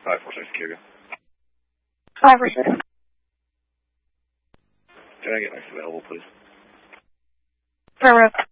546 Kilo. 546. Can I get next available, please? Affirmative.